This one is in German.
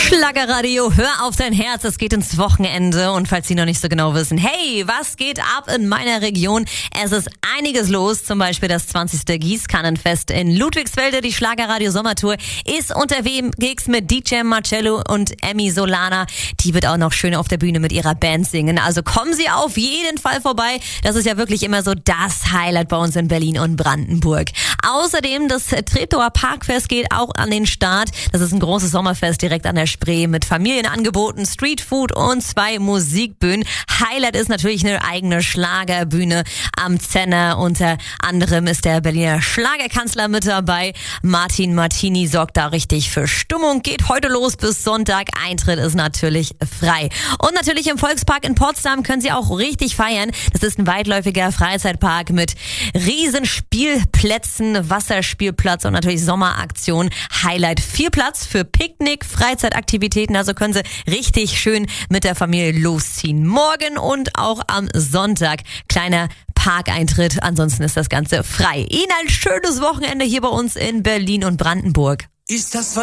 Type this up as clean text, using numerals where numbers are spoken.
Schlagerradio, hör auf dein Herz, es geht ins Wochenende. Und falls Sie noch nicht so genau wissen, hey, was geht ab in meiner Region? Es ist einiges los, zum Beispiel das 20. Gießkannenfest in Ludwigsfelde. Die Schlagerradio Sommertour ist unterwegs mit DJ Marcello und Emmy Solana. Die wird auch noch schön auf der Bühne mit ihrer Band singen. Also kommen Sie auf jeden Fall vorbei. Das ist ja wirklich immer so das Highlight bei uns in Berlin und Brandenburg. Außerdem das Treptower Parkfest geht auch an den Start. Das ist ein großes Sommerfest direkt an der Spree mit Familienangeboten, Streetfood und 2 Musikbühnen. Highlight ist natürlich eine eigene Schlagerbühne am Zenner. Unter anderem ist der Berliner Schlagerkanzler mit dabei. Martin Martini sorgt da richtig für Stimmung. Geht heute los bis Sonntag. Eintritt ist natürlich frei. Und natürlich im Volkspark in Potsdam können Sie auch richtig feiern. Das ist ein weitläufiger Freizeitpark mit riesen Spielplätzen, Wasserspielplatz und natürlich Sommeraktion. Highlight 4 Platz für Picknick, Freizeitaktivitäten. Also können Sie richtig schön mit der Familie losziehen. Morgen und auch am Sonntag. Kleiner Parkeintritt. Ansonsten ist das Ganze frei. Ihnen ein schönes Wochenende hier bei uns in Berlin und Brandenburg. Ist das